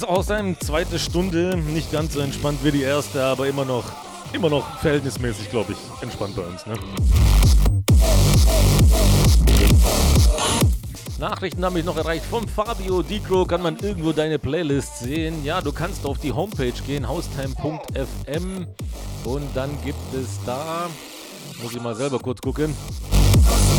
Außerdem zweite Stunde, nicht ganz so entspannt wie die erste, aber immer noch verhältnismäßig, glaube ich, entspannt bei uns, ne? Nachrichten haben mich noch erreicht vom Fabio Dicro. Kann man irgendwo deine Playlist sehen? Ja, du kannst auf die Homepage gehen, haustime.fm, und dann gibt es da, muss ich mal selber kurz gucken,